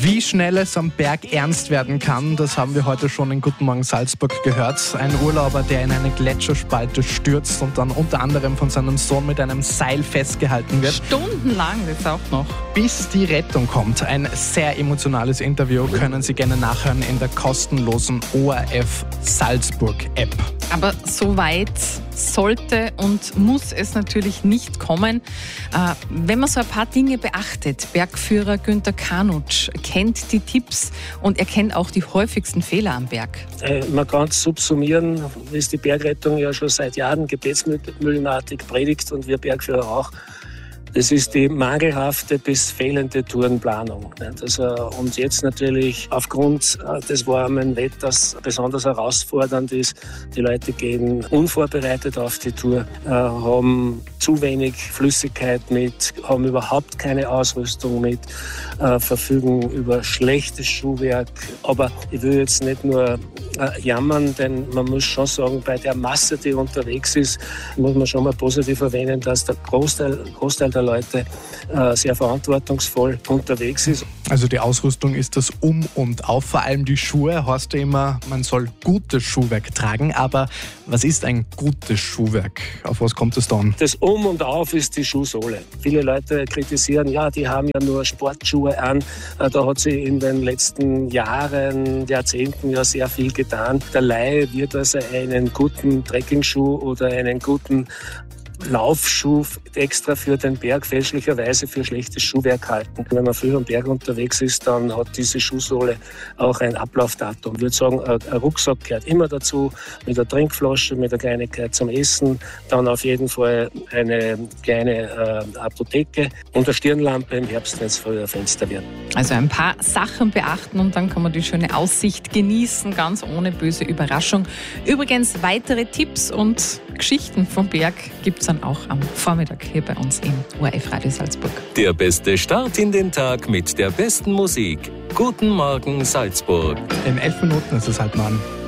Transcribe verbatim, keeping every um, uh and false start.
Wie schnell es am Berg ernst werden kann, das haben wir heute schon in Guten Morgen Salzburg gehört. Ein Urlauber, der in eine Gletscherspalte stürzt und dann unter anderem von seinem Sohn mit einem Seil festgehalten wird. Stundenlang das auch noch. Bis die Rettung kommt. Ein sehr emotionales Interview können Sie gerne nachhören in der kostenlosen O R F Salzburg App. Aber so weit sollte und muss es natürlich nicht kommen. Äh, wenn man so ein paar Dinge beachtet, Bergführer Günther Kanutsch kennt die Tipps und er kennt auch die häufigsten Fehler am Berg. Äh, man kann es subsumieren, ist die Bergrettung ja schon seit Jahren gebetsmühlenartig predigt und wir Bergführer auch. Das ist die mangelhafte bis fehlende Tourenplanung. Also, und jetzt natürlich aufgrund des warmen Wetters besonders herausfordernd ist. Die Leute gehen unvorbereitet auf die Tour, haben zu wenig Flüssigkeit mit, haben überhaupt keine Ausrüstung mit, verfügen über schlechtes Schuhwerk. Aber ich will jetzt nicht nur jammern, denn man muss schon sagen, bei der Masse, die unterwegs ist, muss man schon mal positiv erwähnen, dass der Großteil, Großteil der Leute äh, sehr verantwortungsvoll unterwegs ist. Also die Ausrüstung ist das Um und Auf, vor allem die Schuhe. Heißt ja immer, man soll gutes Schuhwerk tragen, aber was ist ein gutes Schuhwerk? Auf was kommt es dann? Das Um und Auf ist die Schuhsohle. Viele Leute kritisieren, ja, die haben ja nur Sportschuhe an. Äh, da hat sich in den letzten Jahren, Jahrzehnten ja sehr viel getan. Der Laie wird also einen guten Trekkingschuh oder einen guten Laufschuh extra für den Berg fälschlicherweise für schlechtes Schuhwerk halten. Wenn man früh am Berg unterwegs ist, dann hat diese Schuhsohle auch ein Ablaufdatum. Ich würde sagen, ein Rucksack gehört immer dazu, mit einer Trinkflasche, mit einer Kleinigkeit zum Essen, dann auf jeden Fall eine kleine äh, Apotheke und eine Stirnlampe im Herbst, wenn es früher Fenster werden. Also ein paar Sachen beachten und dann kann man die schöne Aussicht genießen, ganz ohne böse Überraschung. Übrigens, weitere Tipps und Geschichten vom Berg gibt es dann auch am Vormittag hier bei uns im O R F Radio Salzburg. Der beste Start in den Tag mit der besten Musik. Guten Morgen Salzburg. In elf Minuten ist es halb neun.